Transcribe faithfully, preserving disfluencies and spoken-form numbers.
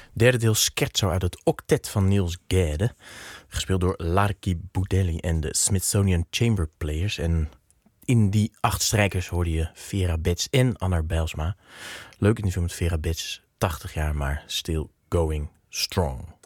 Derde deel Scherzo uit het octet van Niels Gade. Gespeeld door Larky Boudelli en de Smithsonian Chamber Players. En in die acht strijkers hoorde je Vera Betts en Anna Bijlsma. Leuk interview met Vera Betts, tachtig jaar, maar still going strong.